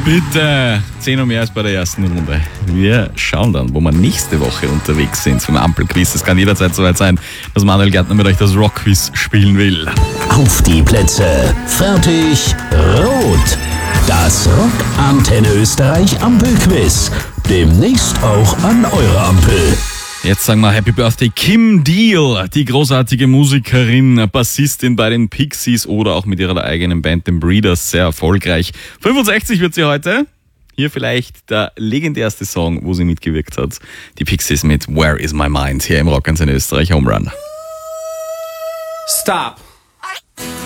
Bitte. 10 und mehr als bei der ersten Runde. Wir schauen dann, wo wir nächste Woche unterwegs sind zum Ampelquiz. Es kann jederzeit soweit sein, dass Manuel Gärtner mit euch das Rockquiz spielen will. Auf die Plätze, fertig, rot. Das Rock Antenne Österreich Ampelquiz. Demnächst auch an eurer Ampel. Jetzt sagen wir Happy Birthday Kim Deal, die großartige Musikerin, Bassistin bei den Pixies oder auch mit ihrer eigenen Band, den Breeders, sehr erfolgreich. 65 wird sie heute. Hier vielleicht der legendärste Song, wo sie mitgewirkt hat. Die Pixies mit Where Is My Mind hier im Rock Antenne Österreich Home Run. Stop.